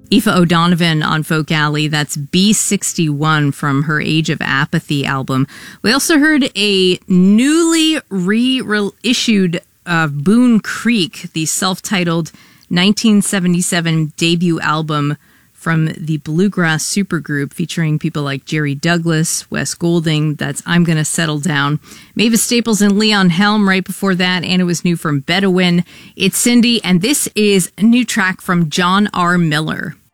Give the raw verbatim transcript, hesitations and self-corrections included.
Aoife O'Donovan on Folk Alley. That's B sixty-one from her Age of Apathy album. We also heard a newly reissued uh, Boone Creek, the self-titled nineteen seventy-seven debut album from the bluegrass supergroup featuring people like Jerry Douglas, Wes Golding. That's I'm Gonna Settle Down. Mavis Staples and Leon Helm right before that, and it was new from Bedouin. It's Cindy, and this is a new track from John R. Miller.